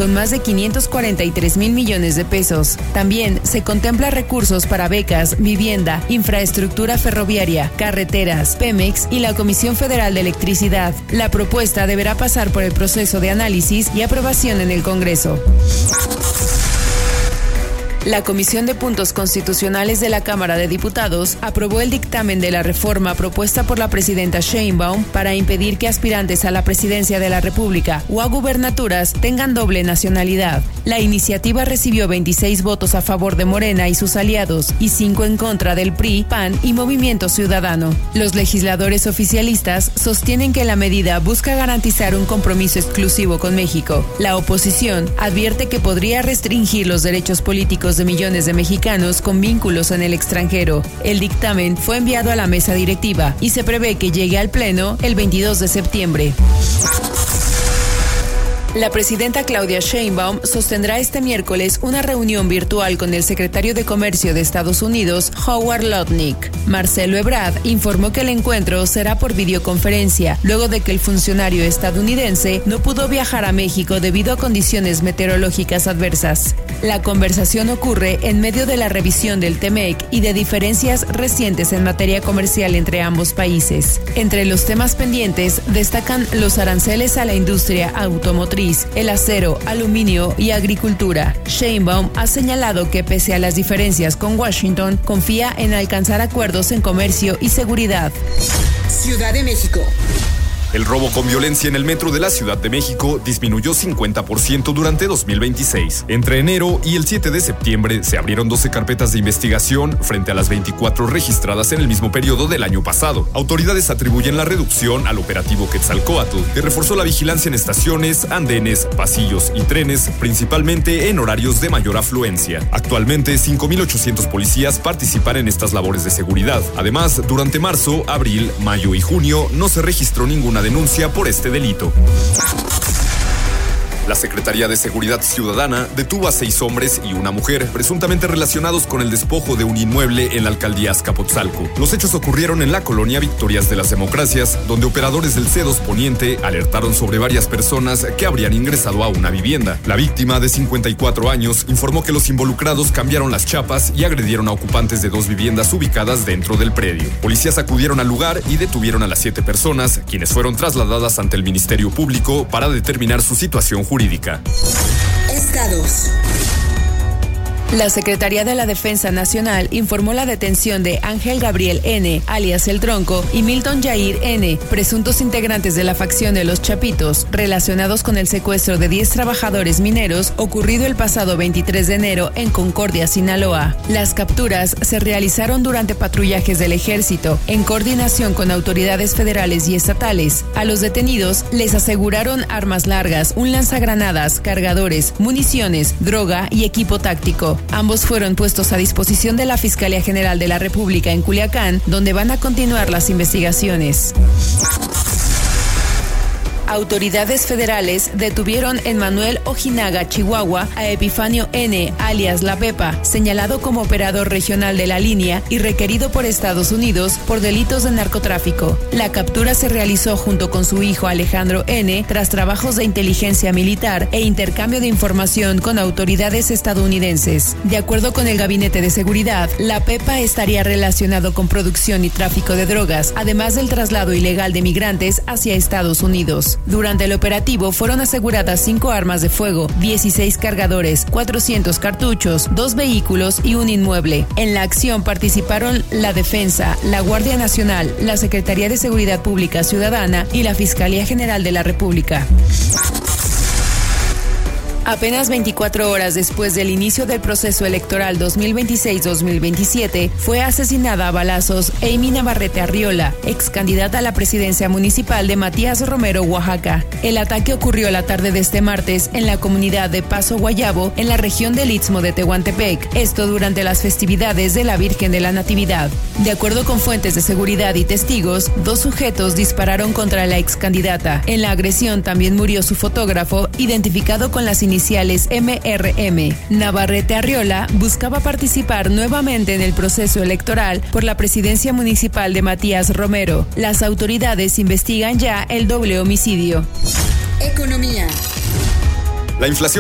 con más de 543,000 millones de pesos. También se contempla recursos para becas, vivienda, infraestructura ferroviaria, carreteras, Pemex y la Comisión Federal de Electricidad. La propuesta deberá pasar por el proceso de análisis y aprobación en el Congreso. La Comisión de Puntos Constitucionales de la Cámara de Diputados aprobó el dictamen de la reforma propuesta por la presidenta Sheinbaum para impedir que aspirantes a la presidencia de la República o a gubernaturas tengan doble nacionalidad. La iniciativa recibió 26 votos a favor de Morena y sus aliados y 5 en contra del PRI, PAN y Movimiento Ciudadano. Los legisladores oficialistas sostienen que la medida busca garantizar un compromiso exclusivo con México. La oposición advierte que podría restringir los derechos políticos de millones de mexicanos con vínculos en el extranjero. El dictamen fue enviado a la mesa directiva y se prevé que llegue al Pleno el 22 de septiembre. La presidenta Claudia Sheinbaum sostendrá este miércoles una reunión virtual con el secretario de Comercio de Estados Unidos, Howard Lutnick. Marcelo Ebrard informó que el encuentro será por videoconferencia, luego de que el funcionario estadounidense no pudo viajar a México debido a condiciones meteorológicas adversas. La conversación ocurre en medio de la revisión del TEMEC y de diferencias recientes en materia comercial entre ambos países. Entre los temas pendientes destacan los aranceles a la industria automotriz, el acero, aluminio y agricultura. Sheinbaum ha señalado que pese a las diferencias con Washington, confía en alcanzar acuerdos en comercio y seguridad. Ciudad de México. El robo con violencia en el metro de la Ciudad de México disminuyó 50% durante 2026. Entre enero y el 7 de septiembre se abrieron 12 carpetas de investigación frente a las 24 registradas en el mismo periodo del año pasado. Autoridades atribuyen la reducción al operativo Quetzalcóatl, que reforzó la vigilancia en estaciones, andenes, pasillos y trenes, principalmente en horarios de mayor afluencia. Actualmente, 5,800 policías participan en estas labores de seguridad. Además, durante marzo, abril, mayo y junio no se registró ninguna denuncia por este delito. La Secretaría de Seguridad Ciudadana detuvo a 6 hombres y una mujer presuntamente relacionados con el despojo de un inmueble en la alcaldía Azcapotzalco. Los hechos ocurrieron en la colonia Victorias de las Democracias, donde operadores del C2 Poniente alertaron sobre varias personas que habrían ingresado a una vivienda. La víctima, de 54 años, informó que los involucrados cambiaron las chapas y agredieron a ocupantes de 2 viviendas ubicadas dentro del predio. Policías acudieron al lugar y detuvieron a las 7 personas, quienes fueron trasladadas ante el Ministerio Público para determinar su situación jurídica. Estados. La Secretaría de la Defensa Nacional informó la detención de Ángel Gabriel N., alias El Tronco, y Milton Yair N., presuntos integrantes de la facción de Los Chapitos, relacionados con el secuestro de 10 trabajadores mineros ocurrido el pasado 23 de enero en Concordia, Sinaloa. Las capturas se realizaron durante patrullajes del Ejército, en coordinación con autoridades federales y estatales. A los detenidos les aseguraron armas largas, un lanzagranadas, cargadores, municiones, droga y equipo táctico. Ambos fueron puestos a disposición de la Fiscalía General de la República en Culiacán, donde van a continuar las investigaciones. Autoridades federales detuvieron en Manuel Ojinaga, Chihuahua, a Epifanio N., alias La Pepa, señalado como operador regional de la línea y requerido por Estados Unidos por delitos de narcotráfico. La captura se realizó junto con su hijo Alejandro N. tras trabajos de inteligencia militar e intercambio de información con autoridades estadounidenses. De acuerdo con el Gabinete de Seguridad, La Pepa estaría relacionado con producción y tráfico de drogas, además del traslado ilegal de migrantes hacia Estados Unidos. Durante el operativo fueron aseguradas 5 armas de fuego, 16 cargadores, 400 cartuchos, 2 vehículos y un inmueble. En la acción participaron la Defensa, la Guardia Nacional, la Secretaría de Seguridad Pública Ciudadana y la Fiscalía General de la República. Apenas 24 horas después del inicio del proceso electoral 2026-2027, fue asesinada a balazos Amy Navarrete Arriola, ex candidata a la presidencia municipal de Matías Romero, Oaxaca. El ataque ocurrió la tarde de este martes en la comunidad de Paso Guayabo, en la región del Istmo de Tehuantepec, esto durante las festividades de la Virgen de la Natividad. De acuerdo con fuentes de seguridad y testigos, 2 sujetos dispararon contra la ex candidata. En la agresión también murió su fotógrafo, identificado con las iniciales MRM. Navarrete Arriola buscaba participar nuevamente en el proceso electoral por la presidencia municipal de Matías Romero. Las autoridades investigan ya el doble homicidio. Economía. La inflación